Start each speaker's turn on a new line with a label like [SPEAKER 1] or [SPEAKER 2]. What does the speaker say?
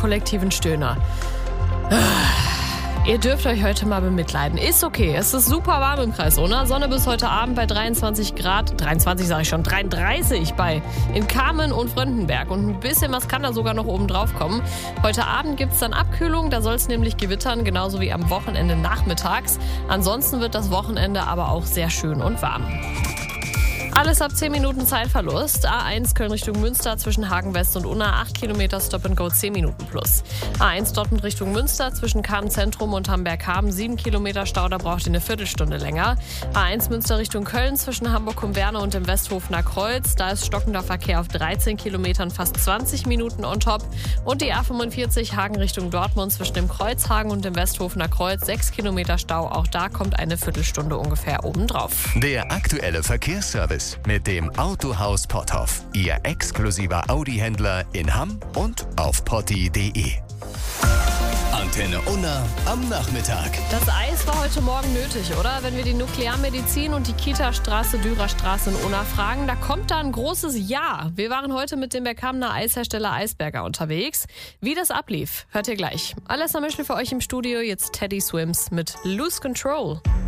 [SPEAKER 1] kollektiven Stöhner. Ihr dürft euch heute mal bemitleiden. Ist okay, es ist super warm im Kreis Unna. Sonne bis heute Abend bei 23 Grad. 23 sage ich schon, 33 in Kamen und Fröndenberg. Und ein bisschen was kann da sogar noch oben drauf kommen. Heute Abend gibt es dann Abkühlung, da soll es nämlich gewittern, genauso wie am Wochenende nachmittags. Ansonsten wird das Wochenende aber auch sehr schön und warm. Alles ab 10 Minuten Zeitverlust. A1 Köln Richtung Münster zwischen Hagen West und Unna 8 Kilometer Stop and Go 10 Minuten plus. A1 Dortmund Richtung Münster zwischen Kamen Zentrum und Hamberg-Hamm 7 Kilometer Stau, da braucht ihr eine Viertelstunde länger. A1 Münster Richtung Köln zwischen Hamburg-Kumwerne und dem Westhofener Kreuz. Da ist stockender Verkehr auf 13 Kilometern, fast 20 Minuten on top. Und die A45 Hagen Richtung Dortmund zwischen dem Kreuzhagen und dem Westhofener Kreuz 6 Kilometer Stau. Auch da kommt eine Viertelstunde ungefähr obendrauf.
[SPEAKER 2] Der aktuelle Verkehrsservice mit dem Autohaus Potthoff. Ihr exklusiver Audi-Händler in Hamm und auf potti.de. Antenne Unna am Nachmittag.
[SPEAKER 1] Das Eis war heute Morgen nötig, oder? Wenn wir die Nuklearmedizin und die Kita-Straße, Dürerstraße in Unna fragen, da kommt da ein großes Ja. Wir waren heute mit dem Berghamner Eishersteller Eisberger unterwegs. Wie das ablief, hört ihr gleich. Alessa Mischel für euch im Studio, jetzt Teddy Swims mit Lose Control.